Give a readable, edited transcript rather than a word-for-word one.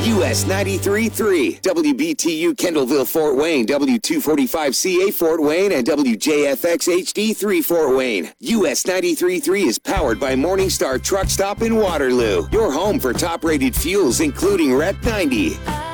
US 93.3, WBTU Kendallville, Fort Wayne, W245CA Fort Wayne, and WJFX HD3 Fort Wayne. US 93.3 is powered by Morningstar Truck Stop in Waterloo. Your home for top-rated fuels, including Ret 90.